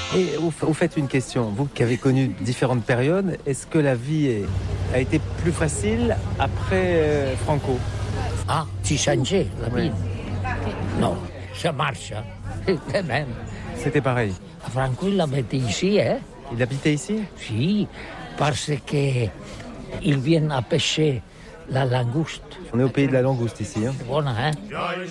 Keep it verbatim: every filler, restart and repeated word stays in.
Et au, au fait, une question. Vous qui avez connu différentes périodes, est-ce que la vie est- a été plus facile après euh, Franco? Ah, si changé la Oui. vie. Non, ça marche. Hein. De même. C'était pareil. Franco, il habitait ici, hein? Il habitait ici? Si, parce que ils viennent à pêcher la langouste. On est au pays de la langouste ici. Hein. Bon, hein?